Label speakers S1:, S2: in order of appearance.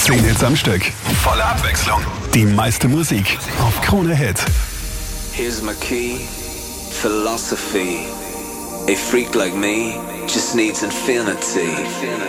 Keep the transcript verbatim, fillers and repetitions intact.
S1: Zehn Hits am Stück. Volle Abwechslung. Die meiste Musik auf Krone Hit.
S2: Here's my key, philosophy. A freak like me just needs infinity.